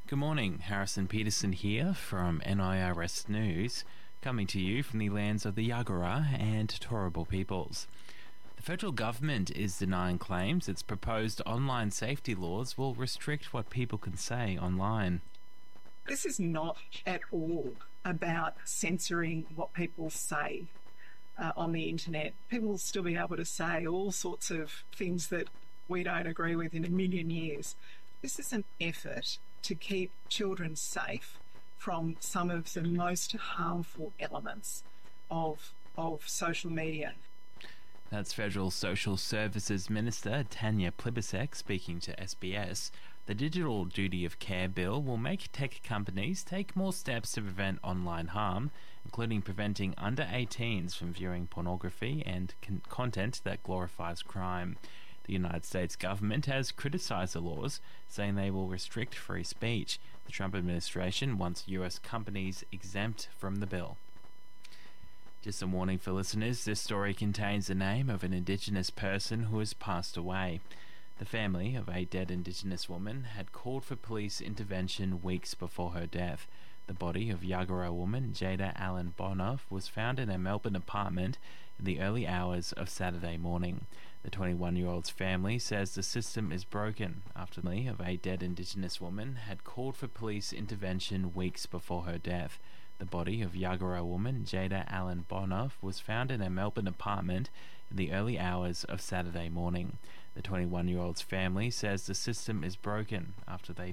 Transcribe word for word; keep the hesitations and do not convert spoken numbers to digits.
Good morning, Harrison Peterson here from N I R S News, coming to you from the lands of the Yagara and Turrbal peoples. The federal government is denying claims its proposed online safety laws will restrict what people can say online. This is not at all about censoring what people say uh, on the internet. People will still be able to say all sorts of things that we don't agree with in a million years. This is an effort to keep children safe from some of the most harmful elements of, of social media. That's Federal Social Services Minister Tanya Plibersek speaking to S B S. The Digital Duty of Care Bill will make tech companies take more steps to prevent online harm, including preventing under eighteens from viewing pornography and con- content that glorifies crime. The United States government has criticised the laws, saying they will restrict free speech. The Trump administration wants U S companies exempt from the bill. Just a warning for listeners, this story contains the name of an Indigenous person who has passed away. The family of a dead Indigenous woman had called for police intervention weeks before her death. The body of Yagara woman Jada Allen Bonner was found in a Melbourne apartment in the early hours of Saturday morning. The twenty-one-year-old's family says the system is broken after the family of a dead Indigenous woman had called for police intervention weeks before her death. The body of Yagara woman Jada Allen Bonner was found in a Melbourne apartment in the early hours of Saturday morning. The twenty-one-year-old's family says the system is broken after they